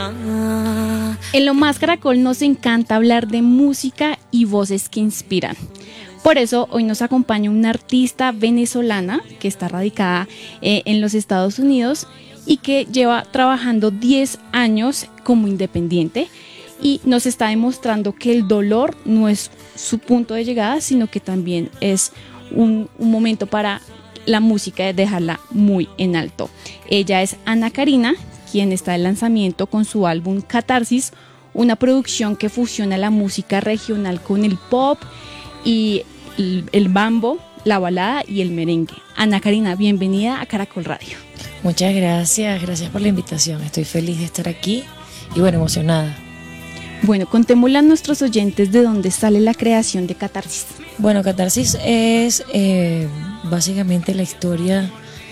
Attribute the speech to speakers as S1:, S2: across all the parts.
S1: En Lo Más Caracol nos encanta hablar de música y voces que inspiran. Por eso hoy nos acompaña una artista venezolana que está radicada en los Estados Unidos y que lleva trabajando 10 años como independiente y nos está demostrando que el dolor no es su punto de llegada, sino que también es un momento para la música de dejarla muy en alto. Ella es Ana Karina, quien está de lanzamiento con su álbum Catarsis, una producción que fusiona la música regional con el pop y el mambo, la balada y el merengue. Ana Karina, bienvenida a Caracol Radio.
S2: Muchas gracias por la invitación. Estoy feliz de estar aquí y bueno, emocionada.
S1: Bueno, contémosle a nuestros oyentes de dónde sale la creación de Catarsis.
S2: Bueno, Catarsis es básicamente la historia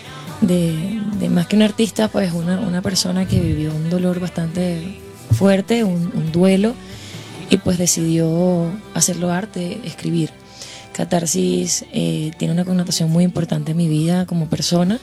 S2: de más que un artista, pues una persona que vivió un dolor bastante fuerte, un duelo, y pues decidió hacerlo arte, escribir. Catarsis tiene una connotación muy importante en mi vida como persona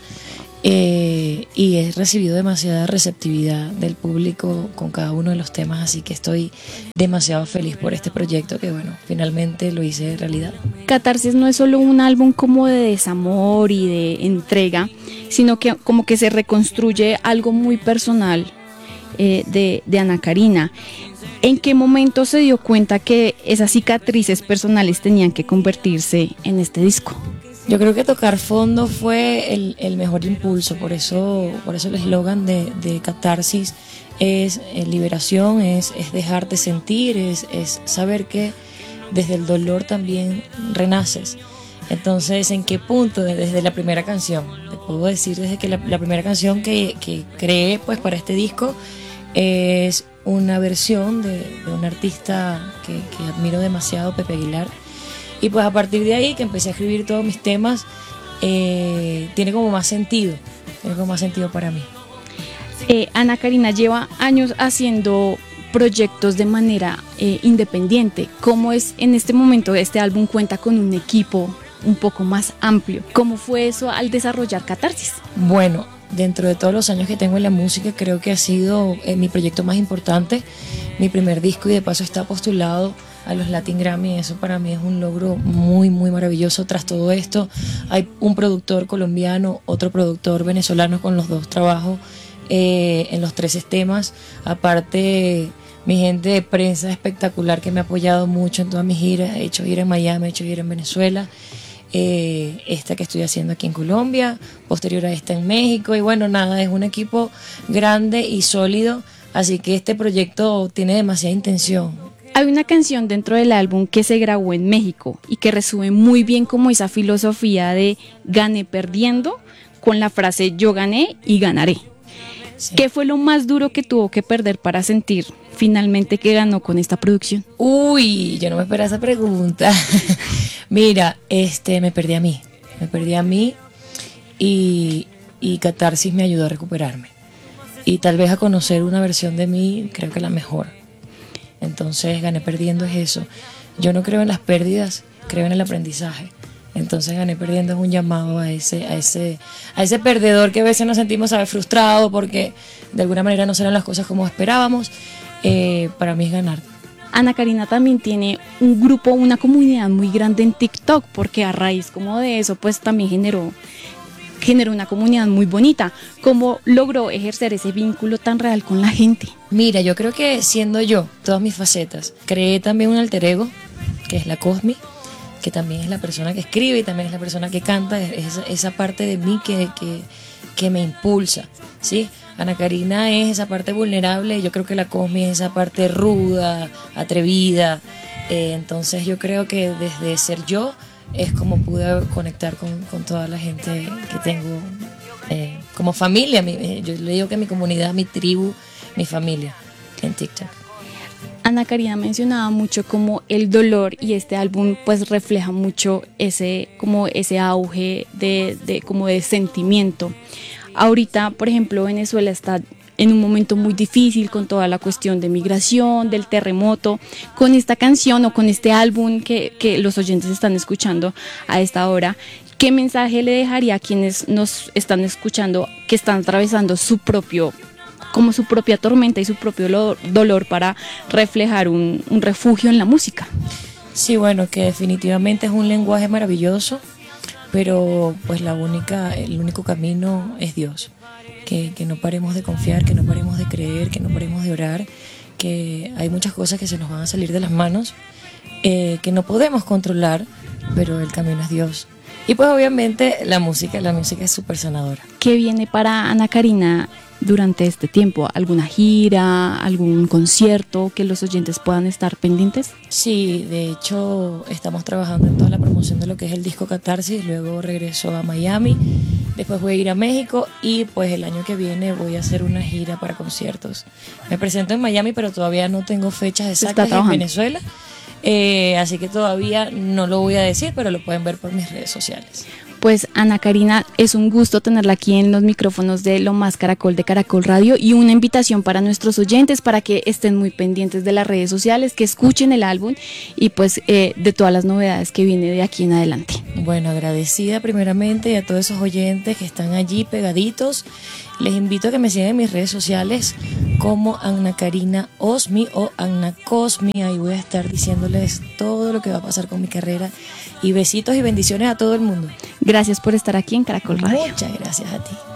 S2: y he recibido demasiada receptividad del público con cada uno de los temas, así que estoy demasiado feliz por este proyecto que bueno, finalmente lo hice realidad.
S1: Catarsis no es solo un álbum como de desamor y de entrega, sino que como que se reconstruye algo muy personal de Ana Karina. ¿En qué momento se dio cuenta que esas cicatrices personales tenían que convertirse en este disco?
S2: Yo creo que tocar fondo fue el mejor impulso, por eso el eslogan de Catarsis es liberación, es dejarte sentir, es saber que desde el dolor también renaces. Entonces, ¿en qué punto? Desde la primera canción, te puedo decir desde que la primera canción que creé pues para este disco es una versión de un artista que admiro demasiado, Pepe Aguilar. Y pues a partir de ahí que empecé a escribir todos mis temas, tiene como más sentido para mí.
S1: Ana Karina lleva años haciendo proyectos de manera independiente. ¿Cómo es en este momento? Este álbum cuenta con un equipo un poco más amplio. ¿Cómo fue eso al desarrollar Catarsis?
S2: Bueno, dentro de todos los años que tengo en la música, creo que ha sido mi proyecto más importante, mi primer disco, y de paso está postulado a los Latin Grammy. Eso para mí es un logro muy maravilloso. Tras todo esto hay un productor colombiano, otro productor venezolano, con los dos trabajo en los 13 temas. Aparte, mi gente de prensa espectacular que me ha apoyado mucho en todas mis giras. He hecho gira en Miami, he hecho gira en Venezuela, esta que estoy haciendo aquí en Colombia, posterior a esta en México, y bueno, nada, es un equipo grande y sólido, así que este proyecto tiene demasiada intención.
S1: Hay una canción dentro del álbum que se grabó en México y que resume muy bien como esa filosofía de gané perdiendo con la frase yo gané y ganaré. Sí. ¿Qué fue lo más duro que tuvo que perder para sentir finalmente que ganó con esta producción?
S2: Uy, yo no me esperaba esa pregunta. Mira, me perdí a mí y Catarsis me ayudó a recuperarme y tal vez a conocer una versión de mí, creo que la mejor. Entonces, gané perdiendo es eso. Yo no creo en las pérdidas, creo en el aprendizaje. Entonces, gané perdiendo es un llamado a ese perdedor que a veces nos sentimos frustrados porque de alguna manera no serán las cosas como esperábamos. Para mí es ganar.
S1: Ana Karina también tiene un grupo, una comunidad muy grande en TikTok, porque a raíz como de eso, pues también generó una comunidad muy bonita. ¿Cómo logró ejercer ese vínculo tan real con la gente?
S2: Mira, yo creo que siendo yo, todas mis facetas, creé también un alter ego, que es la Cosmi, que también es la persona que escribe y también es la persona que canta, es esa parte de mí que me impulsa, ¿sí? Ana Karina es esa parte vulnerable, yo creo que la Cosmi es esa parte ruda, atrevida, entonces yo creo que desde ser yo es como pude conectar con toda la gente que tengo como familia. Yo le digo que mi comunidad, mi tribu, mi familia en TikTok.
S1: Ana Karina mencionaba mucho como el dolor y este álbum pues refleja mucho ese auge de sentimiento. Ahorita, por ejemplo, Venezuela está en un momento muy difícil con toda la cuestión de migración, del terremoto. Con esta canción o con este álbum que los oyentes están escuchando a esta hora, ¿qué mensaje le dejaría a quienes nos están escuchando que están atravesando su propio como su propia tormenta y su propio dolor para reflejar un refugio en la música.
S2: Sí, bueno, que definitivamente es un lenguaje maravilloso, pero pues el único camino es Dios. Que no paremos de confiar, que no paremos de creer, que no paremos de orar, que hay muchas cosas que se nos van a salir de las manos, que no podemos controlar, pero el camino es Dios. Y pues obviamente la música es súper sanadora.
S1: ¿Qué viene para Ana Karina durante este tiempo? ¿Alguna gira, algún concierto que los oyentes puedan estar pendientes?
S2: Sí, de hecho estamos trabajando en toda la promoción de lo que es el disco Catarsis, luego regreso a Miami, después voy a ir a México y pues el año que viene voy a hacer una gira para conciertos. Me presento en Miami, pero todavía no tengo fechas exactas en Venezuela. Así que todavía no lo voy a decir, pero lo pueden ver por mis redes sociales.
S1: Pues Ana Karina, es un gusto tenerla aquí en los micrófonos de Lo Más Caracol de Caracol Radio y una invitación para nuestros oyentes para que estén muy pendientes de las redes sociales, que escuchen el álbum y pues de todas las novedades que viene de aquí en adelante.
S2: Bueno, agradecida primeramente y a todos esos oyentes que están allí pegaditos. Les invito a que me sigan en mis redes sociales como Ana Karina Osmi o Anna Cosmi. Ahí voy a estar diciéndoles todo lo que va a pasar con mi carrera. Y besitos y bendiciones a todo el mundo.
S1: Gracias por estar aquí en Caracol Radio.
S2: Muchas gracias a ti.